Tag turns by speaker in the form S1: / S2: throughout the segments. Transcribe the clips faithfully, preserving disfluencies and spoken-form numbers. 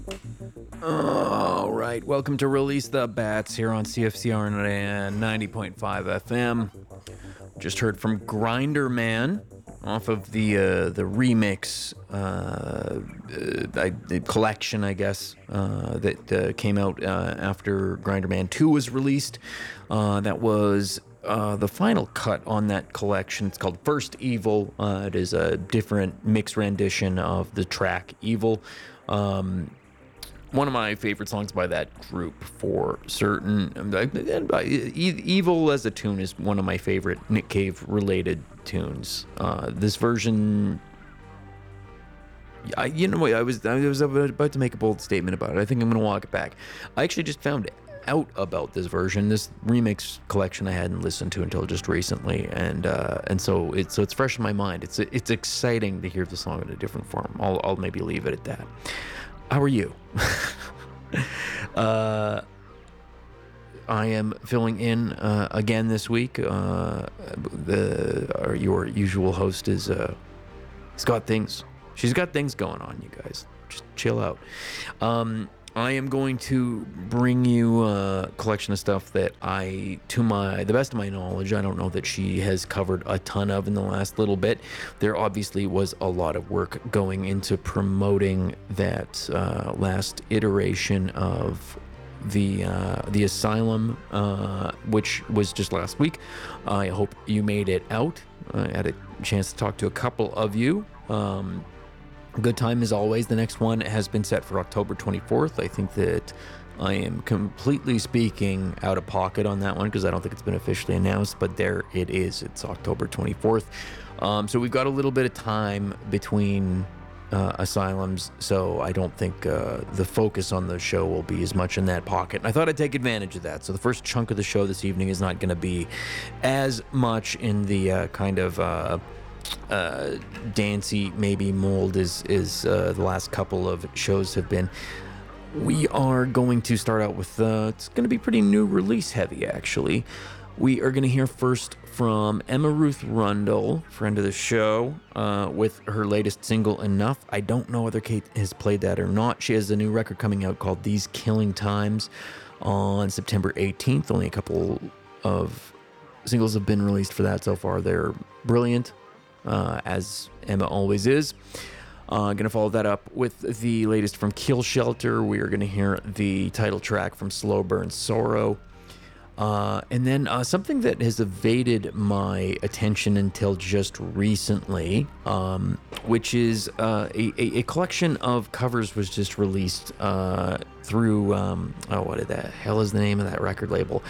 S1: All right, welcome to Release the Bats here on C F C R ninety point five F M. Just heard from Grinder Man off of the uh, the remix uh, uh, collection, I guess, uh, that uh, came out uh, after Grinder Man two was released. Uh, that was uh, the final cut on that collection. It's called First Evil. Uh, it is a different mix rendition of the track Evil. Um, One of my favorite songs by that group for certain. Evil as a tune is one of my favorite Nick Cave related tunes. Uh, this version, I, you know, I was I was about to make a bold statement about it. I think I'm going to walk it back. I actually just found out about this version, this remix collection I hadn't listened to until just recently, and uh, and so it's so it's fresh in my mind. It's it's exciting to hear the song in a different form. I'll I'll maybe leave it at that. How are you? uh, I am filling in uh, again this week. Uh, the our, your usual host is uh, has got things. She's got things going on. You guys, just chill out. Um, I am going to bring you a collection of stuff that I, to my the best of my knowledge, I don't know that she has covered a ton of in the last little bit. There obviously was a lot of work going into promoting that uh, last iteration of the uh, the Asylum, uh, which was just last week. I hope you made it out. I had a chance to talk to a couple of you. Um, Good time as always. The next one has been set for October twenty-fourth. I think that I am completely speaking out of pocket on that one because I don't think it's been officially announced, but there it is. It's October twenty-fourth. Um, so we've got a little bit of time between uh, asylums, so I don't think uh, the focus on the show will be as much in that pocket. And I thought I'd take advantage of that. So the first chunk of the show this evening is not going to be as much in the uh, kind of... Uh, uh dancey maybe mold is is uh, the last couple of shows have been. We are going to start out with uh it's going to be pretty new release heavy actually. We are going to hear first from Emma Ruth Rundle, friend of the show, uh with her latest single Enough. I don't know whether Kate has played that or not. She has a new record coming out called These Killing Times on September eighteenth. Only a couple of singles have been released for that so far. They're brilliant, Uh, as Emma always is. Uh, going to follow that up with the latest from Kill Shelter. We are going to hear the title track from Slow Burn Sorrow. Uh, and then uh, something that has evaded my attention until just recently, um, which is uh, a, a collection of covers was just released uh, through, um, oh, what the hell is the name of that record label?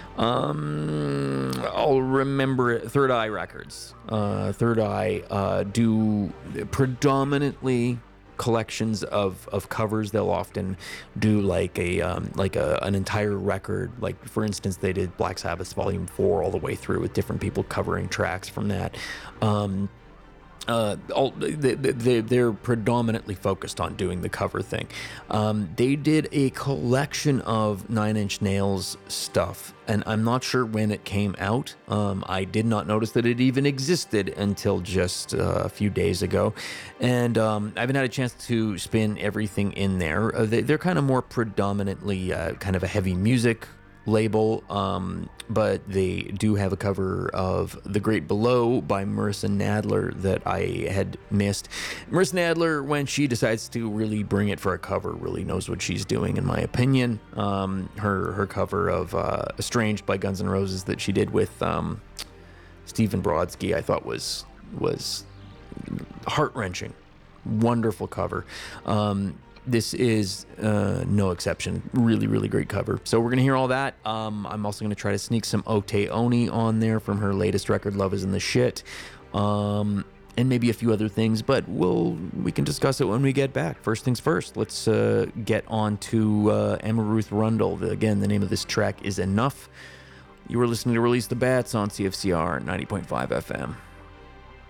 S1: Um, I'll remember it. Third Eye Records. Uh, Third Eye uh, do predominantly collections of, of covers. They'll often do like a um, like a, an entire record. Like for instance, they did Black Sabbath's Volume Four all the way through with different people covering tracks from that. Um, Uh, all, they, they, they're predominantly focused on doing the cover thing. Um, they did a collection of Nine Inch Nails stuff, and I'm not sure when it came out. Um, I did not notice that it even existed until just uh, a few days ago, and um, I haven't had a chance to spin everything in there. Uh, they, they're kind of more predominantly uh, kind of a heavy music label, um, but they do have a cover of The Great Below by Marissa Nadler that I had missed. Marissa Nadler, when she decides to really bring it for a cover, really knows what she's doing, in my opinion. Um, her her cover of uh, Estranged by Guns N' Roses that she did with um, Stephen Brodsky, I thought was was heart-wrenching. Wonderful cover. Um, This is uh, no exception. Really, really great cover. So we're going to hear all that. Um, I'm also going to try to sneak some Ote Oni on there from her latest record, Love Is in the Shit. Um, and maybe a few other things, but we'll we can discuss it when we get back. First things first, let's uh, get on to uh, Emma Ruth Rundle. The, again, the name of this track is Enough. You were listening to Release the Bats on C F C R ninety point five F M.